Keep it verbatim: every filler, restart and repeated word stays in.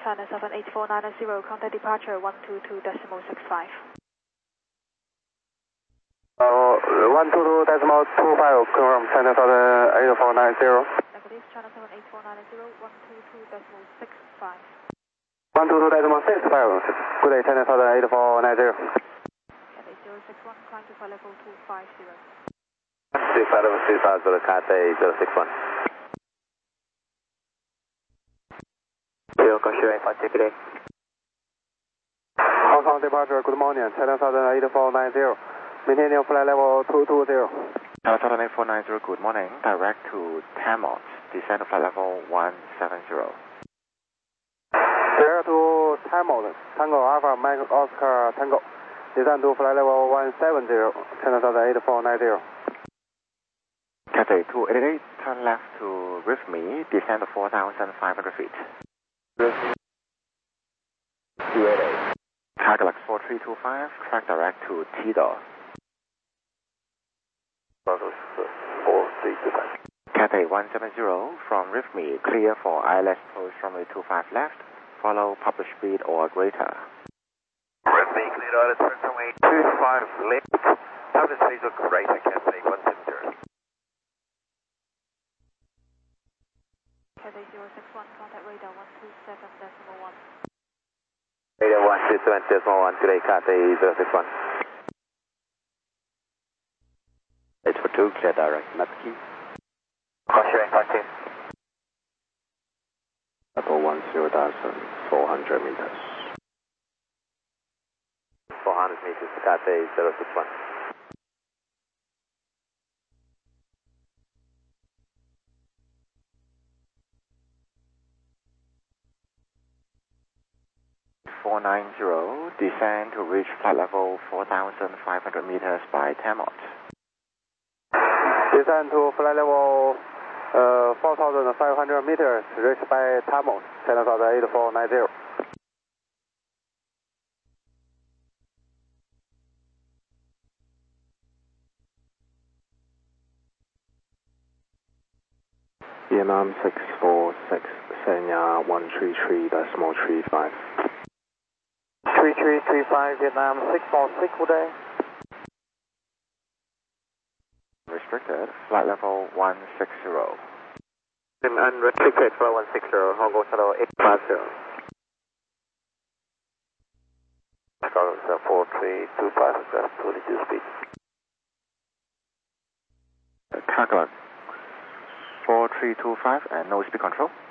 China seven eight four nine zero, contact departure one two two decimal six five. Uh, one two two decimal two five, confirm China seven eight four nine zero. Negative, China seven eight four nine zero, one two two decimal six five. one two two decimal six five, good day, China seven eight four nine zero. Cathay zero six one, climb to flight level two five zero. Six five level six five, Cathay zero six one. Zero, Kosher, good day. Hong Kong departure, good morning, China seven eight four nine zero. Maintaining flight level two two zero. China seven eight four nine zero, good morning. Direct to Tamot. Descend to flight level one seven zero. Direct to Tamot. Tango Alpha Mike Oscar Tango. Descend to flight level one seven zero. China seven eight four nine zero. Cathay two eight eight, turn left to Rifme. Descend to four thousand five hundred feet. Rifme two eight eight. Carglass four three two five, track direct to Tidor. four three two five. Cathay one seven zero, from Rifme, clear for I L S approach runway two five left, follow published speed or greater. Rifme, clear I L S approach runway two five left, published speed or greater, Cathay one seven zero. Cathay zero six one, contact radar one two seven decimal one. Radar one two seven decimal one, today Cathay zero six one. eight four two, clear direct, Matthew. Crossing, crossing. Level one zero thousand four hundred meters. four hundred meters, Cathay zero six one. four nine zero, descend to reach flight level four thousand five hundred meters by Tamot. Descend to flight level uh, four thousand five hundred meters, reached by Tamot, China seven eight four nine zero. Vietnam six four six, Sanya one three three decimal three five. three three three five, Vietnam six four six, good day. Restricted, flight level one six zero. Unrestricted, flight one six zero, Hong Kong Shuttle eight five zero. Scarlet four three two five, just to reduce speed. Carglass four three two five and no speed control.